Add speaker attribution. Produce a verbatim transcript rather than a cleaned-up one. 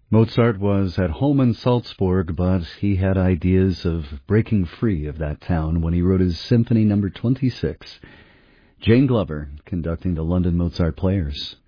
Speaker 1: Mozart was at home in Salzburg, but he had ideas of breaking free of that town when he wrote his Symphony Number twenty-six. Jane Glover conducting the London Mozart Players.